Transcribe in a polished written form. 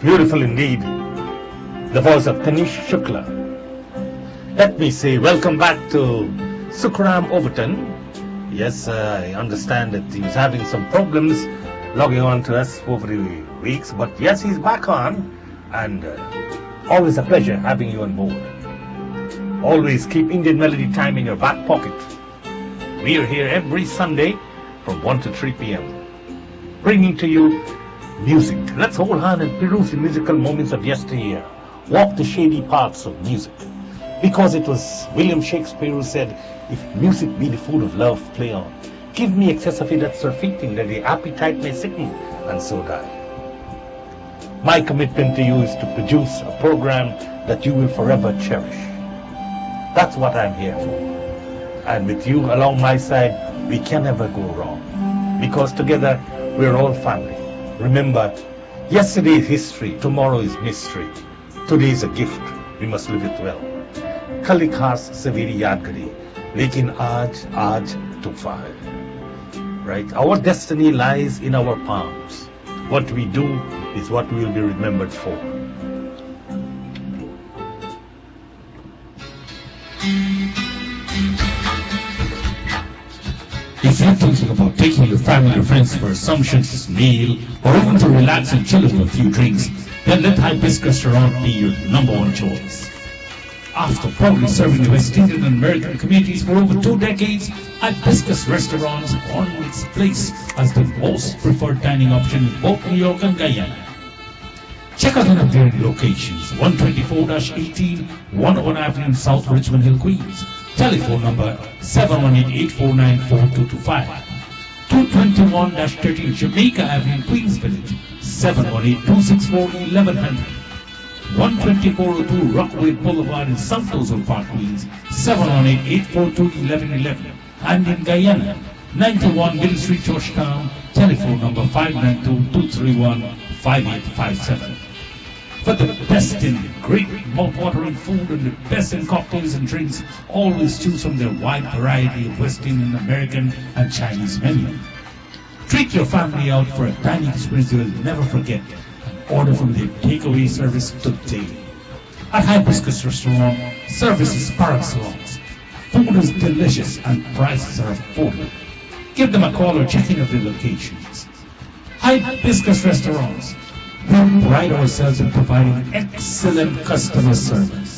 Beautiful indeed. The voice of Tanish Shukla. Let me say welcome back to Sukram Overton. Yes, I understand that he's having some problems logging on to us over the weeks, but yes, he's back on, and always a pleasure having you on board. Always keep Indian Melody Time in your back pocket. We are here every Sunday from 1 to 3 p.m. bringing to you music. Let's hold hands and peruse the musical moments of yesteryear. Walk the shady paths of music. Because it was William Shakespeare who said, if music be the food of love, play on. Give me excess of it that's surfeiting, that the appetite may sicken, and so die. My commitment to you is to produce a program that you will forever cherish. That's what I'm here for. And with you along my side, we can never go wrong. Because together, we're all family. Remember, yesterday is history, tomorrow is mystery. Today is a gift, we must live it well. कल खास सवेरी याद करी, लेकिन आज तूफा है. Right? Our destiny lies in our palms. What we do is what we will be remembered for. If you're thinking about taking your family or friends for a sumptuous meal, or even to relax and chill with a few drinks, then let Hibiscus Restaurant be your number one choice. After proudly serving the West Indian and American communities for over 2 decades, Hibiscus Restaurants earned its place as the most preferred dining option in both New York and Guyana. Check out one of their locations, 124-18, 101 Avenue, South Richmond Hill, Queens. Telephone number 718-494-2225. 221-13 Jamaica Avenue, Queens Village, 718-264-1100. 12402 Rockaway Boulevard in South Ozone Park, Queens, 718-842-1111. And in Guyana, 91 Middle Street, Georgetown, telephone number 592-231-5857. For the best in great mouth-watering food and the best in cocktails and drinks, always choose from their wide variety of West Indian, American, and Chinese menu. Treat your family out for a dining experience you will never forget. Order from their takeaway service today. At Hibiscus Restaurant, service is par excellence. Food is delicious and prices are affordable. Give them a call or check in at their locations. Hibiscus Restaurants. We pride ourselves in providing excellent customer service.